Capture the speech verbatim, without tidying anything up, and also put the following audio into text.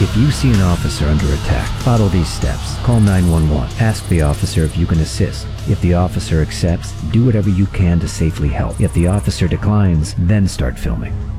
If you see an officer under attack, follow these steps. Call nine one one. Ask the officer if you can assist. If the officer accepts, do whatever you can to safely help. If the officer declines, then start filming.